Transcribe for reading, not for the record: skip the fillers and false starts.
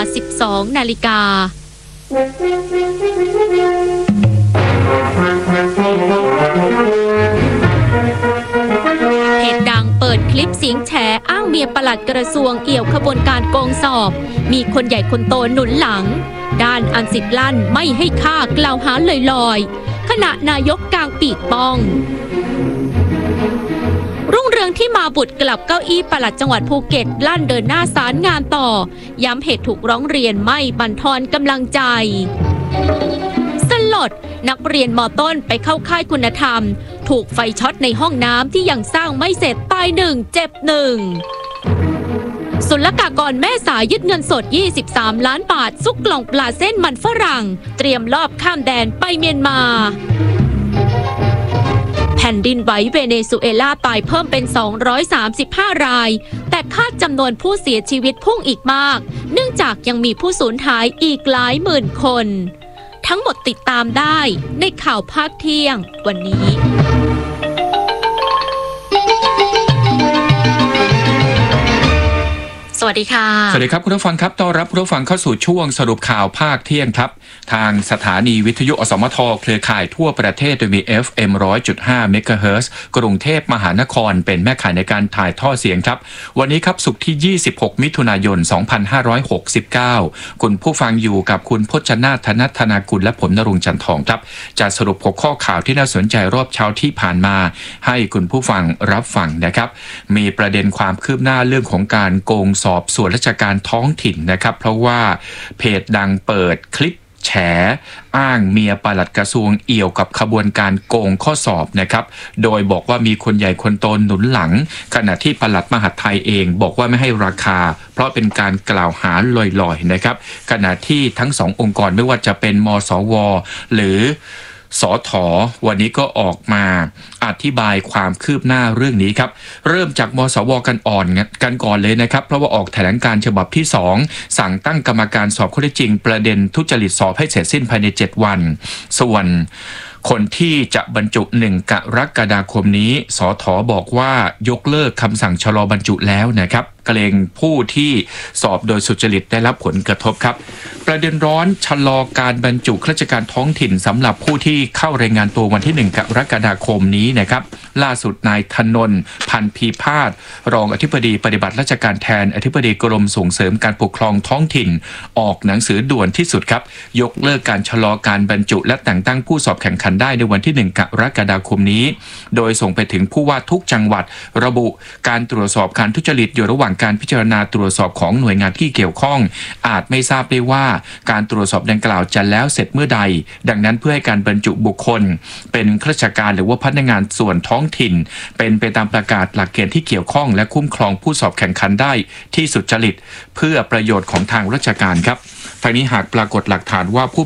12 นาฬิกาเพจดังเปิดคลิปเสียงแฉอ้างเมียปลัดกระทรวงเอี่ยวขบวนการโกงสอบมีคนใหญ่คนโตหนุนหลังด้านอันสิทธิ์ลั่นไม่ให้ค่ากล่าวหาลอยๆขณะนายกกางปีกป้องรุ่งเรืองที่มาบุตรกลับเก้าอี้ปลัดจังหวัดภูเก็ตลั่นเดินหน้าศาลงานต่อย้ำเหตุถูกร้องเรียนไม่บั่นทอนกำลังใจสลดนักเรียนม.ต้นไปเข้าค่ายคุณธรรมถูกไฟช็อตในห้องน้ำที่ยังสร้างไม่เสร็จตาย1เจ็บ1ศุลกากรแม่สายยึดเงินสด23 ล้านบาทซุกกล่องปลาเส้นมันฝรั่งเตรียมลอบข้ามแดนไปเมียนมาแผ่นดินไหวเวเนซุเอลาตายเพิ่มเป็น235 รายแต่คาดจำนวนผู้เสียชีวิตพุ่งอีกมากเนื่องจากยังมีผู้สูญหายอีกหลายหมื่นคนทั้งหมดติดตามได้ในข่าวภาคเที่ยงวันนี้สวัสดีค่ะสวัสดีครับคุณผู้ฟังครับต้อนรับคุณผู้ฟังเข้าสู่ช่วงสรุปข่าวภาคเที่ยงครับทางสถานีวิทยุอสมทเครือข่ายทั่วประเทศโดยมี FM 100.5 เมกะเฮิรตซ์กรุงเทพมหานครเป็นแม่ข่ายในการถ่ายทอดเสียงครับวันนี้ครับศุกร์ที่26มิถุนายน2569คุณผู้ฟังอยู่กับคุณพจนาถ ธนัทธนากุลและผมณรงค์จันทองครับจะสรุป6ข้อข่าวที่น่าสนใจรอบเช้าที่ผ่านมาให้คุณผู้ฟังรับฟังนะครับมีประเด็นความคืบหน้าเรื่องของการโกงสอบส่วนราชการท้องถิ่นนะครับเพราะว่าเพจดังเปิดคลิปแฉอ้างเมียปลัดกระทรวงเอี่ยวกับขบวนการโกงข้อสอบนะครับโดยบอกว่ามีคนใหญ่คนโตหนุนหลังขณะที่ปลัดมหาดไทยเองบอกว่าไม่ให้ราคาเพราะเป็นการกล่าวหาลอยๆนะครับขณะที่ทั้งสององค์กรไม่ว่าจะเป็นมสวหรือสถ.วันนี้ก็ออกมาอธิบายความคืบหน้าเรื่องนี้ครับเริ่มจากมสวกันก่อนเลยนะครับเพราะว่าออกแถลงการฉบับที่2สั่งตั้งกรรมการสอบข้อเท็จจริงประเด็นทุจริตสอบให้เสร็จสิ้นภายใน7วันส่วนคนที่จะบรรจุ1 กรกฎาคมนี้สถ.บอกว่ายกเลิกคำสั่งชะลอบรรจุแล้วนะครับเกรงผู้ที่สอบโดยสุจริตได้รับผลกระทบครับประเด็นร้อนชะลอการบรรจุข้าราชการท้องถิ่นสำหรับผู้ที่เข้ารายงานตัววันที่1 กรกฎาคมนี้นะครับล่าสุดนายธนนท์ พันพีพาสรองอธิบดีปฏิบัติราชการแทนอธิบดีกรมส่งเสริมการปกครองท้องถิ่นออกหนังสือด่วนที่สุดครับยกเลิกการชะลอการบรรจุและแต่งตั้งผู้สอบแข่งขันได้ในวันที่1 กรกฎาคมนี้โดยส่งไปถึงผู้ว่าทุกจังหวัดระบุการตรวจสอบการทุจริตอยู่ระหว่างการพิจารณาตรวจสอบของหน่วยงานที่เกี่ยวข้องอาจไม่ทราบได้ว่าการตรวจสอบดังกล่าวจะแล้วเสร็จเมื่อใดดังนั้นเพื่อให้การบรรจุบุคคลเป็นข้าราชการหรือว่าพนักงานส่วนท้องถิ่นเป็นไปตามประกาศหลักเกณฑ์ที่เกี่ยวข้องและคุ้มครองผู้สอบแข่งขันได้ที่สุจริตเพื่อประโยชน์ของทางราชการครับทางนี้หากปรากฏหลักฐานว่าผู้